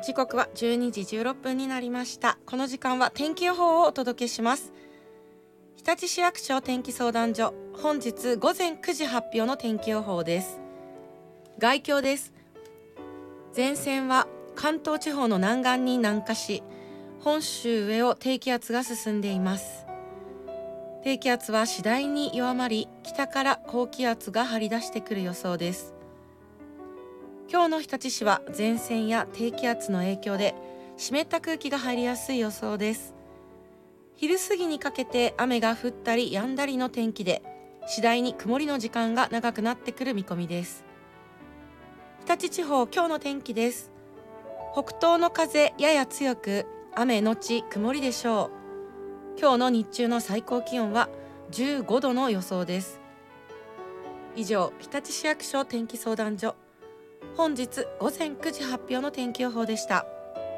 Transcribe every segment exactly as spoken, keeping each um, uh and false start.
時刻はじゅうにじじゅうろっぷんになりました。この時間は天気予報をお届けします。日立市役所天気相談所、本日午前くじ発表の天気予報です。概況です。前線は関東地方の南岸に南下し、本州上を低気圧が進んでいます。低気圧は次第に弱まり、北から高気圧が張り出してくる予想です。今日の日立市は前線や低気圧の影響で湿った空気が入りやすい予想です。昼過ぎにかけて雨が降ったり止んだりの天気で、次第に曇りの時間が長くなってくる見込みです。日立地方、今日の天気です。北東の風やや強く、雨のち曇りでしょう。今日の日中の最高気温はじゅうごどの予想です。以上、日立市役所天気相談所、本日午前くじ発表の天気予報でした。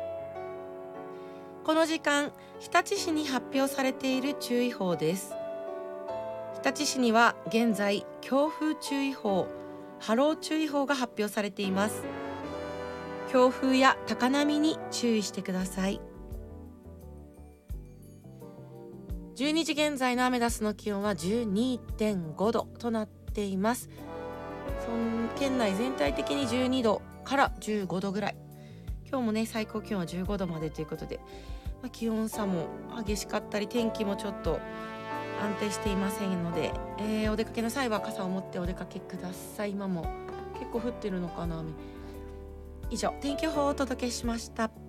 この時間、日立市に発表されている注意報です。日立市には現在、強風注意報、波浪注意報が発表されています。強風や高波に注意してください。じゅうにじ現在のアメダスの気温は じゅうにてんごどとなっています。その県内全体的にじゅうにどからじゅうごどぐらい。今日もね、最高気温はじゅうごどまでということで、まあ、気温差も激しかったり、天気もちょっと安定していませんので、えー、お出かけの際は傘を持ってお出かけください。今も結構降ってるのかな、雨。以上、天気予報をお届けしました。